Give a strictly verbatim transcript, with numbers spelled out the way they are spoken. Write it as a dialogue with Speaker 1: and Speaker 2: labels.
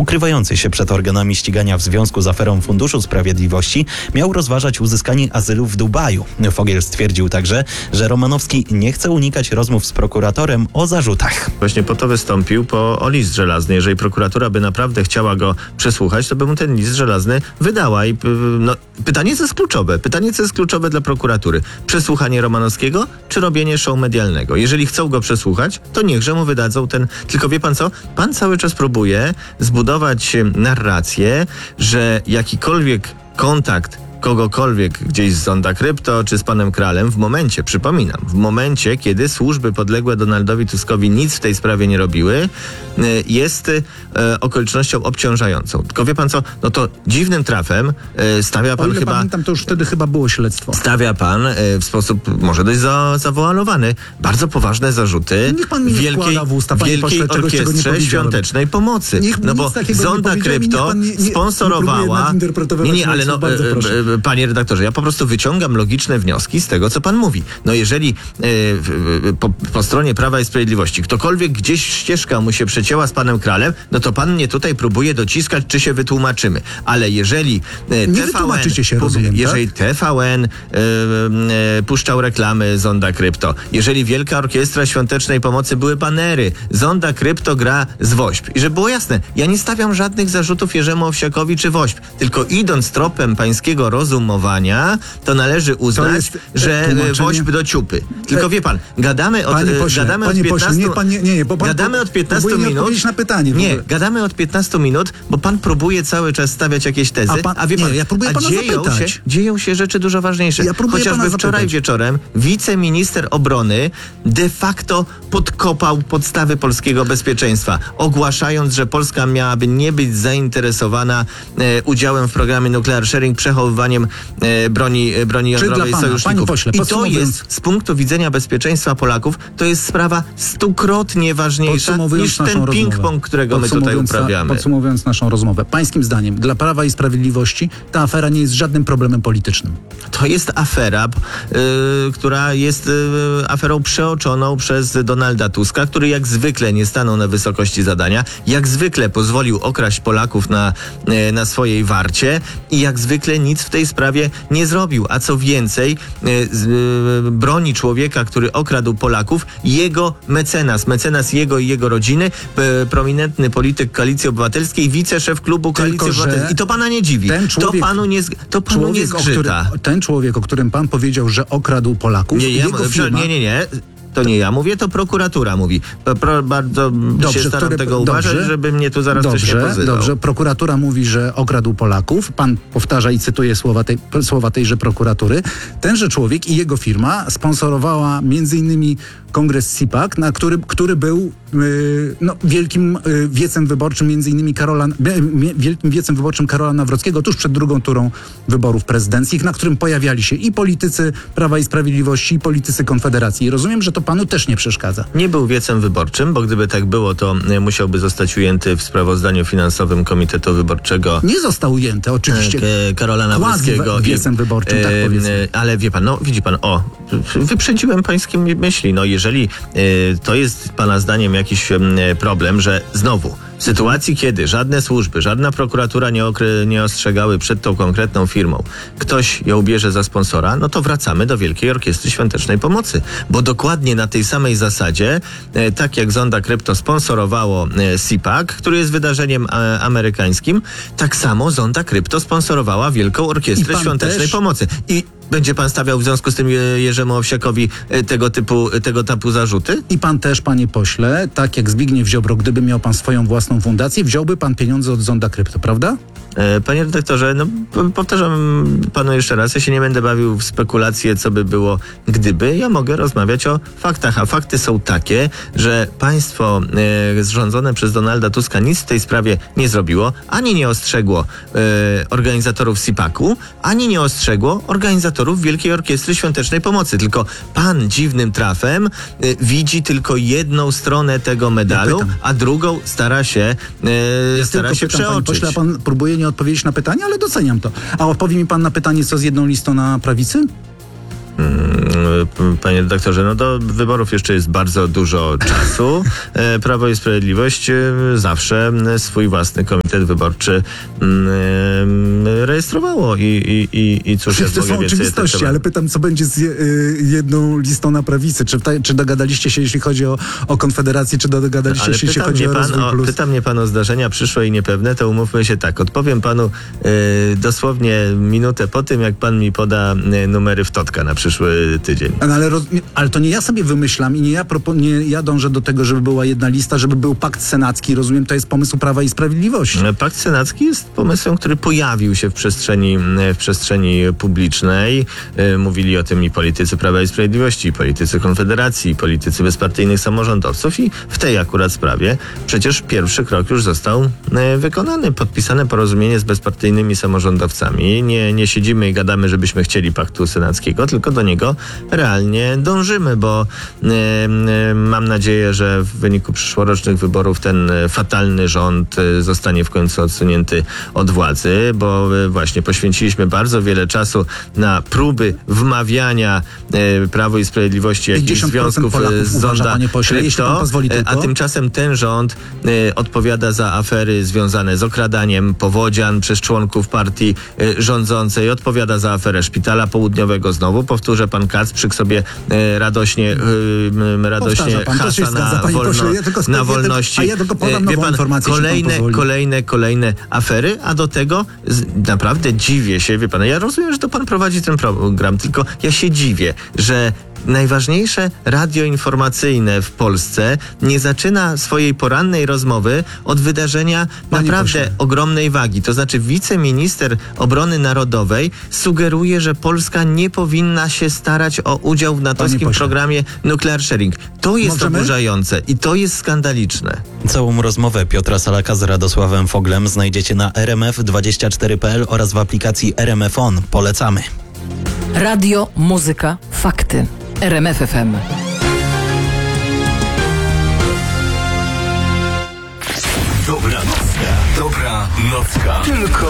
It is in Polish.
Speaker 1: ukrywający się przed organami ścigania w związku z aferą Funduszu Sprawiedliwości, miał rozważać uzyskanie azylu w Dubaju. Fogiel stwierdził także, że Romanowski nie chce unikać rozmów z prokuratorem o zarzutach.
Speaker 2: Właśnie po to wystąpił po o list żelazny. Jeżeli prokuratura by naprawdę chciała go przesłuchać, to by mu ten list żelazny wydała. I no, pytanie, co jest kluczowe? Pytanie, co jest kluczowe dla prokuratury? Przesłuchanie Romanowskiego, czy robienie show medialnego? Jeżeli chcą go przesłuchać, to niechże mu wydadzą ten... Tylko wie pan co? Pan cały czas próbuje zbudować narrację, że jakikolwiek kontakt kogokolwiek gdzieś z Zonda Krypto czy z panem Kralem w momencie, przypominam, w momencie, kiedy służby podległe Donaldowi Tuskowi nic w tej sprawie nie robiły, jest e, okolicznością obciążającą. Tylko wie pan co, no to dziwnym trafem e, stawia pan
Speaker 3: o ile
Speaker 2: chyba...
Speaker 3: pamiętam, to już wtedy chyba było śledztwo.
Speaker 2: Stawia pan e, w sposób może dość za, zawoalowany bardzo poważne zarzuty
Speaker 3: Niech pan mi nie
Speaker 2: wielkiej,
Speaker 3: wkłada w usta, panie
Speaker 2: wielkiej
Speaker 3: pośle, czegoś, czego nie
Speaker 2: orkiestrze
Speaker 3: powiedziałem.
Speaker 2: świątecznej pomocy.
Speaker 3: Niech
Speaker 2: No bo
Speaker 3: nic takiego
Speaker 2: Zonda
Speaker 3: nie powiedziałem i niech
Speaker 2: Krypto
Speaker 3: pan nie- nie- nie
Speaker 2: sponsorowała...
Speaker 3: próbuje nadinterpretować
Speaker 2: Nie, nie, ale no,
Speaker 3: bardzo proszę.
Speaker 2: e, e, panie redaktorze, ja po prostu wyciągam logiczne wnioski z tego, co pan mówi. No jeżeli e, e, po, po stronie Prawa i Sprawiedliwości ktokolwiek gdzieś ścieżka mu się przecięła z panem Kralem, no to pan mnie tutaj próbuje dociskać, czy się wytłumaczymy. Ale jeżeli e,
Speaker 3: Nie
Speaker 2: T V N,
Speaker 3: wytłumaczycie się,
Speaker 2: pu-
Speaker 3: rozumiem,
Speaker 2: jeżeli
Speaker 3: tak?
Speaker 2: T V N e, e, puszczał reklamy Zonda Krypto, jeżeli Wielka Orkiestra Świątecznej Pomocy były banery, Zonda Krypto gra z Wośp. I żeby było jasne, ja nie stawiam żadnych zarzutów Jerzemu Owsiakowi czy Wośp, tylko idąc tropem pańskiego rozumowania, to należy uznać,
Speaker 3: To jest, e,
Speaker 2: że
Speaker 3: tłumaczenie-
Speaker 2: Wośp do ciupy. Tylko wie pan, gadamy od,
Speaker 3: Panie
Speaker 2: e,
Speaker 3: pośle,
Speaker 2: gadamy
Speaker 3: panie
Speaker 2: od
Speaker 3: pośle,
Speaker 2: piętnastu...
Speaker 3: nie, pan nie- nie, nie, bo pan
Speaker 2: gadamy
Speaker 3: po-
Speaker 2: od piętnastu
Speaker 3: próbuje nie
Speaker 2: minut...
Speaker 3: odpowiedzieć na pytanie w
Speaker 2: Nie,
Speaker 3: ogóle.
Speaker 2: gadamy od piętnastu minut, bo pan próbuje cały czas stawiać jakieś tezy,
Speaker 3: A pan-
Speaker 2: a wie
Speaker 3: nie,
Speaker 2: pan,
Speaker 3: ja próbuję
Speaker 2: a
Speaker 3: pana
Speaker 2: dzieją
Speaker 3: zapytać.
Speaker 2: się, dzieją się rzeczy dużo ważniejsze.
Speaker 3: Ja próbuję
Speaker 2: Chociażby
Speaker 3: pana
Speaker 2: wczoraj
Speaker 3: zapytać.
Speaker 2: wieczorem wiceminister obrony de facto podkopał podstawy polskiego bezpieczeństwa, ogłaszając, że Polska miałaby nie być zainteresowana e, udziałem w programie Nuclear Sharing, przechowywaniem e, broni, e, broni
Speaker 3: Czyli
Speaker 2: jądrowej
Speaker 3: dla pana,
Speaker 2: sojuszników.
Speaker 3: panie pośle,
Speaker 2: I to
Speaker 3: podsumowując-
Speaker 2: jest z punktu widzenia bezpieczeństwa Polaków, to jest sprawa stukrotnie ważniejsza
Speaker 3: Podsumowując
Speaker 2: niż
Speaker 3: naszą
Speaker 2: ten
Speaker 3: rozmowę.
Speaker 2: ping-pong, którego my tutaj
Speaker 3: Podsumowując na-
Speaker 2: uprawiamy.
Speaker 3: Podsumowując naszą rozmowę, pańskim zdaniem dla Prawa i Sprawiedliwości ta afera nie jest żadnym problemem politycznym.
Speaker 2: To jest afera, y, która jest y, aferą przeoczoną przez Donalda Tuska, który jak zwykle nie stanął na wysokości zadania, jak zwykle pozwolił okraść Polaków na, y, na swojej warcie i jak zwykle nic w tej sprawie nie zrobił. A co więcej, y, z, y, broni człowieka, który okradł Polaków, jego mecenas, mecenas jego i jego rodziny, y, prominentny polityk Koalicji Obywatelskiej, wiceszef klubu Koalicji
Speaker 3: Tylko, że
Speaker 2: Obywatelskiej. I to pana nie dziwi.
Speaker 3: ten człowiek-
Speaker 2: to panu nie, z- to panu nie
Speaker 3: Człowiek, o którym,
Speaker 2: zgrzyta.
Speaker 3: ten człowiek, o którym pan powiedział, że okradł Polaków,
Speaker 2: Nie, ja,
Speaker 3: jego
Speaker 2: prze-
Speaker 3: firma...
Speaker 2: nie, nie, nie. To nie ja mówię, to prokuratura mówi. Pro, bardzo
Speaker 3: Dobrze,
Speaker 2: się staram
Speaker 3: który-
Speaker 2: tego uważać,
Speaker 3: dobrze,
Speaker 2: żeby mnie tu zaraz ktoś nie
Speaker 3: Dobrze,
Speaker 2: pozywał.
Speaker 3: dobrze. Prokuratura mówi, że okradł Polaków. Pan powtarza i cytuje słowa, tej, słowa tejże prokuratury. Tenże człowiek i jego firma sponsorowała między innymi kongres C I P A C, na który, który był yy, no, wielkim yy, wiecem wyborczym, między innymi Karola, yy, wielkim wiecem wyborczym Karola Nawrockiego tuż przed drugą turą wyborów prezydenckich, na którym pojawiali się i politycy Prawa i Sprawiedliwości, i politycy Konfederacji. I rozumiem, że to panu też nie przeszkadza.
Speaker 2: Nie był wiecem wyborczym, bo gdyby tak było, to e, musiałby zostać ujęty w sprawozdaniu finansowym Komitetu Wyborczego
Speaker 3: Nie został ujęty, oczywiście.
Speaker 2: e, Karola Nawrockiego.
Speaker 3: Quasi wiecem wyborczym, tak powiedzmy.
Speaker 2: e, Ale wie pan, no widzi pan, o, wyprzedziłem pańskie myśli. No jeżeli e, to jest pana zdaniem jakiś e, problem, że znowu w sytuacji, kiedy żadne służby, żadna prokuratura nie, okry, nie ostrzegały przed tą konkretną firmą, ktoś ją bierze za sponsora, no to wracamy do Wielkiej Orkiestry Świątecznej Pomocy. Bo dokładnie na tej samej zasadzie, e, tak jak Zonda Krypto sponsorowało e, C I P A C, który jest wydarzeniem e, amerykańskim, tak samo Zonda Krypto sponsorowała Wielką Orkiestrę
Speaker 3: I pan
Speaker 2: Świątecznej
Speaker 3: też-
Speaker 2: Pomocy. I będzie pan stawiał w związku z tym Je- Jerzemu Owsiakowi e, tego typu, tego typu zarzuty?
Speaker 3: I pan też, panie pośle, tak jak Zbigniew Ziobro, gdyby miał pan swoją własną fundację, wziąłby pan pieniądze od Zonda Krypto, prawda?
Speaker 2: E, Panie redaktorze, no p- powtarzam panu jeszcze raz, ja się nie będę bawił w spekulacje, co by było gdyby. Ja mogę rozmawiać o faktach, a fakty są takie, że państwo e, zrządzone przez Donalda Tuska nic w tej sprawie nie zrobiło, ani nie ostrzegło e, organizatorów C I P A C-u, ani nie ostrzegło organizatorów Wielkiej Orkiestry Świątecznej Pomocy. Tylko pan dziwnym trafem e, widzi tylko jedną stronę tego medalu,
Speaker 3: pytam.
Speaker 2: a drugą stara się, e,
Speaker 3: Ja
Speaker 2: stara
Speaker 3: tylko
Speaker 2: się
Speaker 3: pytam, panie
Speaker 2: przeoczyć.
Speaker 3: pośle, a pan próbuje nie odpowiedzieć na pytanie, ale doceniam to. A odpowie mi pan na pytanie, co z jedną listą na prawicy?
Speaker 2: Panie redaktorze, no do wyborów jeszcze jest bardzo dużo czasu. E, Prawo i Sprawiedliwość e, zawsze swój własny komitet wyborczy mm, e, rejestrowało i, i, i, i cóż ja
Speaker 3: To
Speaker 2: mogę
Speaker 3: są
Speaker 2: więcej
Speaker 3: oczywistości,
Speaker 2: temat.
Speaker 3: ale pytam, co będzie z je, y, jedną listą na prawicy? Czy, ta, czy dogadaliście się, jeśli chodzi o, o Konfederację, czy dogadaliście
Speaker 2: Ale
Speaker 3: się, jeśli
Speaker 2: pyta
Speaker 3: chodzi
Speaker 2: mnie,
Speaker 3: o
Speaker 2: pan
Speaker 3: Rozwój
Speaker 2: o,
Speaker 3: Plus?
Speaker 2: pyta mnie pan o zdarzenia przyszłe i niepewne, to umówmy się tak. Odpowiem panu e, dosłownie minutę po tym, jak pan mi poda e, numery w Totka na przyszły tydzień.
Speaker 3: No, ale, roz, nie, ale to nie ja sobie wymyślam i nie ja, propo, nie ja dążę do tego, żeby była jedna lista, żeby był pakt senacki. Rozumiem, to jest pomysł Prawa i Sprawiedliwości.
Speaker 2: Pakt senacki jest pomysłem, który pojawił się w przestrzeni, w przestrzeni publicznej. E, Mówili o tym i politycy Prawa i Sprawiedliwości, i politycy Konfederacji, i politycy bezpartyjnych samorządowców i w tej akurat sprawie przecież pierwszy krok już został e, wykonany. Podpisane porozumienie z bezpartyjnymi samorządowcami. Nie, nie siedzimy i gadamy, żebyśmy chcieli paktu senackiego, tylko do niego realnie dążymy, bo e, e, mam nadzieję, że w wyniku przyszłorocznych wyborów ten e, fatalny rząd e, zostanie w końcu odsunięty od władzy, bo e, właśnie poświęciliśmy bardzo wiele czasu na próby wmawiania e, Prawu i Sprawiedliwości jakichś
Speaker 3: pięćdziesiąt procent
Speaker 2: związków e,
Speaker 3: Polaków
Speaker 2: z
Speaker 3: uważa,
Speaker 2: zonda
Speaker 3: panie pośle, jeśli pan
Speaker 2: krypto,
Speaker 3: pozwoli
Speaker 2: e, a
Speaker 3: tylko.
Speaker 2: tymczasem ten rząd e, odpowiada za afery związane z okradaniem powodzian przez członków partii e, rządzącej, odpowiada za aferę Szpitala Południowego. Znowu powtórzę, pan Kacprzyk sobie e, radośnie, e, radośnie
Speaker 3: Powtarza pan, to się
Speaker 2: hasa
Speaker 3: zgadza,
Speaker 2: na,
Speaker 3: panie
Speaker 2: wolno,
Speaker 3: pośle, ja tylko
Speaker 2: na
Speaker 3: sprawdzę,
Speaker 2: wolności.
Speaker 3: a ja tylko podam
Speaker 2: E, wie
Speaker 3: nową
Speaker 2: pan,
Speaker 3: informację, jeśli pan
Speaker 2: kolejne,
Speaker 3: pozwoli.
Speaker 2: kolejne, kolejne afery, a do tego z, naprawdę dziwię się, wie pan, ja rozumiem, że to pan prowadzi ten program, tylko ja się dziwię, że najważniejsze radio informacyjne w Polsce nie zaczyna swojej porannej rozmowy od wydarzenia
Speaker 3: Panie
Speaker 2: naprawdę
Speaker 3: pośle.
Speaker 2: ogromnej wagi. To znaczy wiceminister obrony narodowej sugeruje, że Polska nie powinna się starać o udział w natowskim
Speaker 3: pośle.
Speaker 2: programie Nuclear Sharing. To jest
Speaker 3: Możemy?
Speaker 2: oburzające i to jest skandaliczne.
Speaker 1: Całą rozmowę Piotra Salaka z Radosławem Foglem znajdziecie na r m f dwadzieścia cztery kropka p l oraz w aplikacji R M F On. Polecamy.
Speaker 4: Radio, muzyka, fakty. R M F F M.
Speaker 5: Dobra nocka, dobra nocka. Tylko